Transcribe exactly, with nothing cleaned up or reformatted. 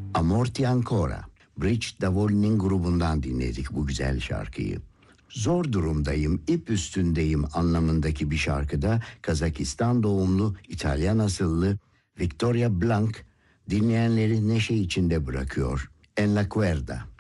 Amorti Ancora, Bridge Davoli'nin grubundan dinledik bu güzel şarkıyı. Zor durumdayım, ip üstündeyim anlamındaki bir şarkıda Kazakistan doğumlu, İtalyan asıllı Victoria Blanc dinleyenleri neşe içinde bırakıyor. En la cuerda.